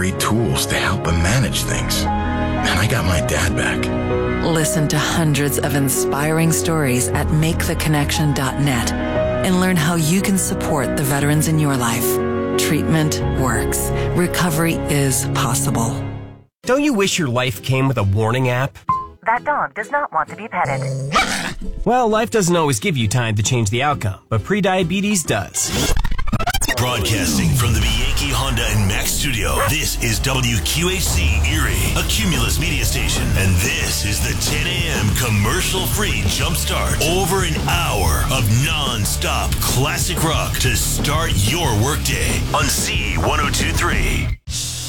great tools to help him manage things. And I got my dad back. Listen to hundreds of inspiring stories at maketheconnection.net and learn how you can support the veterans in your life. Treatment works. Recovery is possible. Don't you wish your life came with a warning app? That dog does not want to be petted. Well, life doesn't always give you time to change the outcome, but prediabetes does. Broadcasting from the Bianchi Honda and Mack studio, this is WQHC Erie, a Cumulus media station. And this is the 10 a.m. commercial-free jumpstart. Over an hour of non-stop classic rock to start your workday on C1023.